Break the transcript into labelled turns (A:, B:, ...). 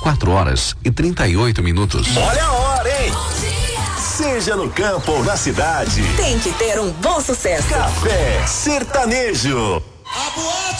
A: 4h38.
B: Olha a hora, hein? Seja no campo ou na cidade,
C: tem que ter um bom sucesso.
B: Café Sertanejo.